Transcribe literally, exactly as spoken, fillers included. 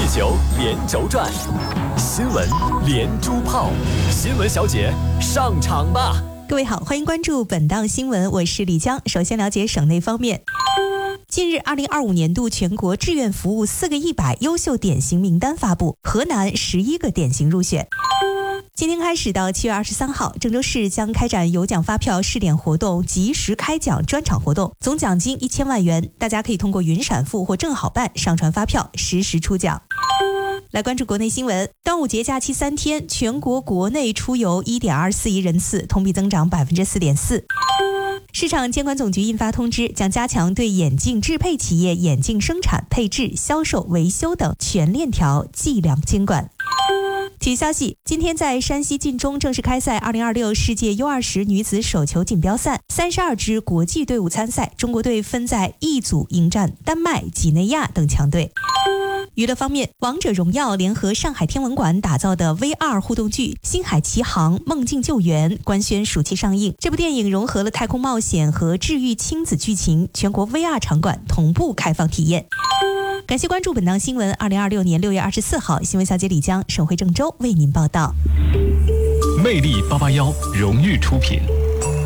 球连轴转，新闻连珠炮，新闻小姐上场吧！ 各位好，欢迎关注本档新闻，我是李江。首先了解省内方面。近日，二零二五年度全国志愿服务四个一百优秀典型名单发布，河南十一个典型入选。今天开始到七月二十三号，郑州市将开展有奖发票试点活动、及时开奖专场活动，总奖金一千万元。大家可以通过云闪付或正好办上传发票，实时出奖。来关注国内新闻，端午节假期三天，全国国内出游 一点二四亿人次，同比增长 百分之四点四。市场监管总局印发通知，将加强对眼镜制配企业眼镜生产、配置、销售、维修等全链条计量监管。体育消息，今天在山西晋中正式开赛二零二六世界 U 二十 女子手球锦标赛，三十二支国际队伍参赛，中国队分在 E 组迎战丹麦、几内亚等强队。娱乐方面，王者荣耀联合上海天文馆打造的 V R 互动剧《星海奇航：梦境救援》官宣暑期上映。这部电影融合了太空冒险和治愈亲子剧情，全国 V R 场馆同步开放体验。感谢关注本档新闻。二零二六年六月二十四号，新闻小姐李江，省会郑州为您报道。 魅力八八幺荣誉出品。